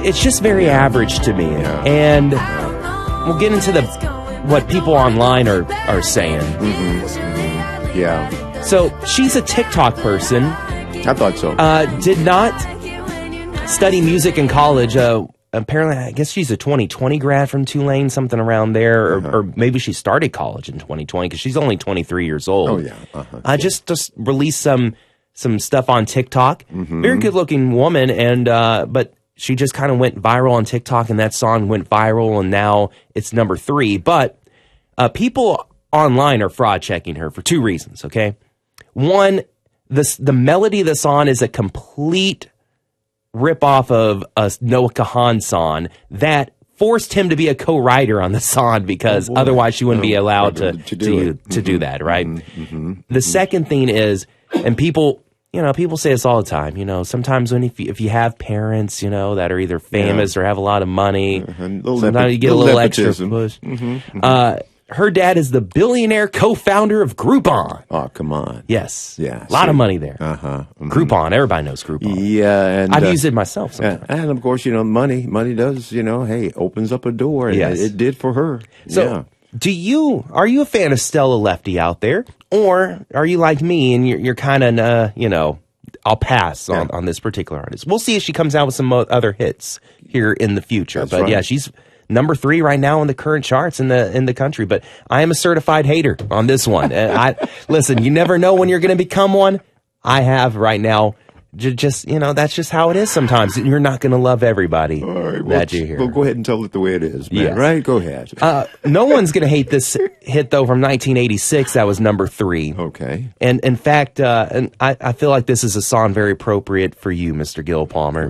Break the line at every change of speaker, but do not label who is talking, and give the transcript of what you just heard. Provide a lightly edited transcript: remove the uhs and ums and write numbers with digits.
it's just very average to me.
Yeah.
And we'll get into what people online are saying.
Yeah.
So she's a TikTok person.
I thought so.
Did not study music in college. Apparently, I guess she's a 2020 grad from Tulane, something around there. Or maybe she started college in 2020 because she's only 23 years old.
Oh, yeah.
Just released some stuff on TikTok. Very good-looking woman, and but she just kind of went viral on TikTok, and that song went viral, and now it's number 3. But people online are fraud-checking her for 2 reasons, okay? One, the melody of the song is a complete rip-off of a Noah Kahan song that forced him to be a co-writer on the song because otherwise she wouldn't be allowed to do that, right? The second thing is, and people say this all the time, sometimes if you have parents, that are either famous or have a lot of money, sometimes you get a little extra push. Her dad is the billionaire co-founder of Groupon.
Oh, come on.
Yes.
Yeah.
A lot of money there. Groupon. Everybody knows Groupon.
Yeah. And
I've used it myself sometimes.
And of course, money does, opens up a door. And it did for her.
So, are you a fan of Stella Lefty out there? Or are you like me and you're kind of, I'll pass on this particular artist. We'll see if she comes out with some other hits here in the future.
That's
but
right.
Yeah, she's number 3 right now in the current charts in the country. But I am a certified hater on this one. Listen, you never know when you're going to become one. I have right now. Just that's just how it is sometimes. You're not going to love everybody that you hear.
Well, go ahead and tell it the way it is, man.
Yes.
Right? Go ahead.
No one's going to hate this hit, though, from 1986. That was number 3.
Okay.
And in fact, and I feel like this is a song very appropriate for you, Mr. Gil Palmer.